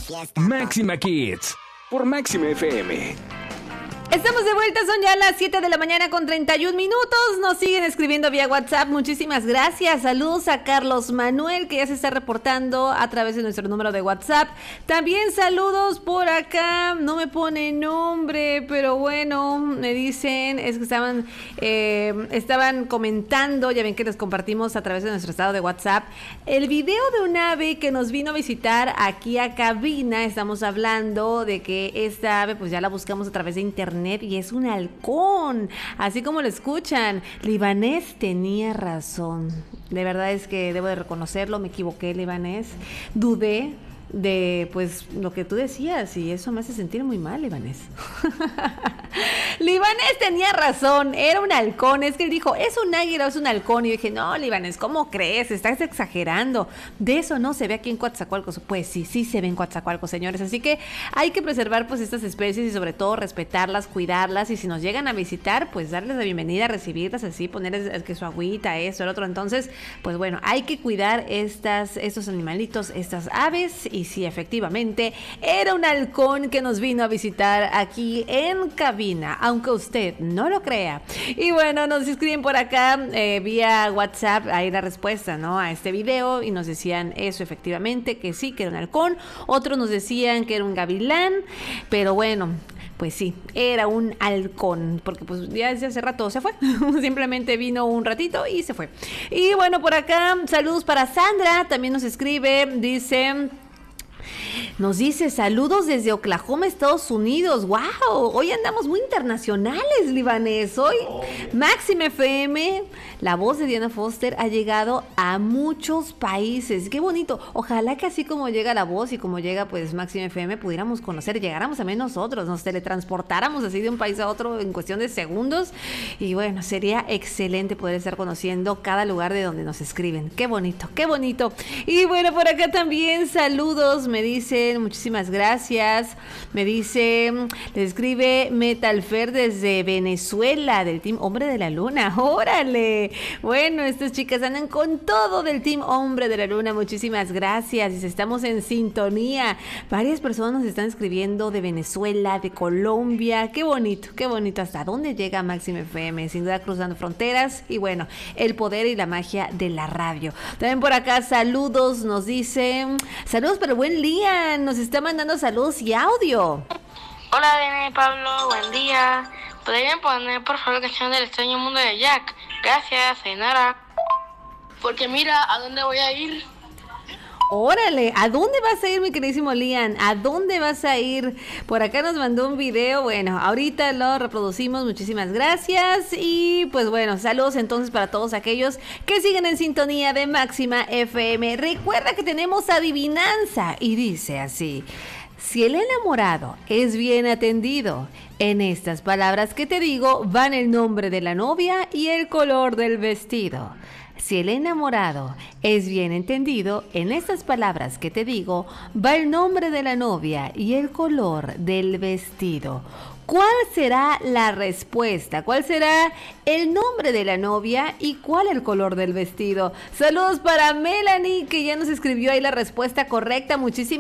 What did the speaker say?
Máxima Kids por Máxima FM. Estamos de vuelta, son ya las 7 de la mañana con 31 minutos. Nos siguen escribiendo vía WhatsApp. Muchísimas gracias. Saludos a Carlos Manuel, que ya se está reportando a través de nuestro número de WhatsApp. También saludos por acá. No me pone nombre, pero bueno, me dicen, es que estaban comentando, ya ven que les compartimos a través de nuestro estado de WhatsApp, el video de un ave que nos vino a visitar aquí a cabina. Estamos hablando de que esta ave, pues ya la buscamos a través de internet y es un halcón, así como lo escuchan. Libanés tenía razón, de verdad es que debo de reconocerlo, me equivoqué, Libanés, dudé de pues lo que tú decías y eso me hace sentir muy mal, Libanés. Libanés tenía razón, era un halcón. Es que él dijo, ¿es un águila o es un halcón? Y yo dije, no, Libanés, ¿cómo crees? Estás exagerando. De eso no se ve aquí en Coatzacoalcos. Pues sí, sí se ve en Coatzacoalcos, señores. Así que hay que preservar pues estas especies y sobre todo respetarlas, cuidarlas, y si nos llegan a visitar, pues darles la bienvenida, recibirlas así, ponerles que su agüita, eso, el otro. Entonces, pues bueno, hay que cuidar estos animalitos, estas aves. Y sí, efectivamente, era un halcón que nos vino a visitar aquí en cabina, aunque usted no lo crea. Y bueno, nos escriben por acá vía WhatsApp, ahí la respuesta, ¿no?, a este video, y nos decían eso, efectivamente, que sí, que era un halcón. Otros nos decían que era un gavilán, pero bueno, pues sí, era un halcón, porque pues ya desde hace rato se fue, simplemente vino un ratito y se fue. Y bueno, por acá, saludos para Sandra, también nos escribe, nos dice, saludos desde Oklahoma, Estados Unidos. ¡Wow! Hoy andamos muy internacionales, Libanés. Hoy Máxima FM, la voz de Diana Foster, ha llegado a muchos países. ¡Qué bonito! Ojalá que así como llega la voz y como llega pues Máxima FM, pudiéramos conocer, llegáramos también nosotros, nos teletransportáramos así de un país a otro en cuestión de segundos. Y bueno, sería excelente poder estar conociendo cada lugar de donde nos escriben. ¡Qué bonito! ¡Qué bonito! Y bueno, por acá también saludos, me dicen, muchísimas gracias. Me dice, le escribe Metalfer desde Venezuela, del Team Hombre de la Luna. ¡Órale! Bueno, estas chicas andan con todo del Team Hombre de la Luna. Muchísimas gracias. Dice, estamos en sintonía. Varias personas nos están escribiendo de Venezuela, de Colombia. ¡Qué bonito! ¡Qué bonito! ¿Hasta dónde llega Máxima FM? Sin duda cruzando fronteras. Y bueno, el poder y la magia de la radio. También por acá, saludos, nos dicen, saludos para el buen Lian, nos está mandando saludos y audio. Hola, Dene, Pablo, buen día. ¿Podrían poner por favor la canción del extraño mundo de Jack? Gracias, Ainara. Porque mira, ¿a dónde voy a ir? Órale, ¿a dónde vas a ir, mi queridísimo Lian? ¿A dónde vas a ir? Por acá nos mandó un video, bueno, ahorita lo reproducimos, muchísimas gracias. Y pues bueno, saludos entonces para todos aquellos que siguen en sintonía de Máxima FM. Recuerda que tenemos adivinanza y dice así: si el enamorado es bien atendido, en estas palabras que te digo van el nombre de la novia y el color del vestido. Si el enamorado es bien entendido, en estas palabras que te digo va el nombre de la novia y el color del vestido. ¿Cuál será la respuesta? ¿Cuál será el nombre de la novia y cuál el color del vestido? Saludos para Melanie, que ya nos escribió ahí la respuesta correcta. Muchísimas